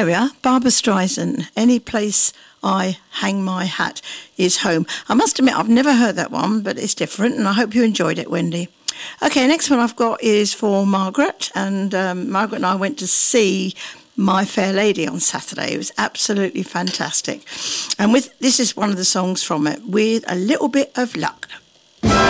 area, Barbara Streisand, Any Place I Hang My Hat Is Home. I must admit, I've never heard that one, but it's different, and I hope you enjoyed it, Wendy. Okay, next one I've got is for Margaret, and Margaret and I went to see My Fair Lady on Saturday. It was absolutely fantastic. And this is one of the songs from it, With a Little Bit of Luck.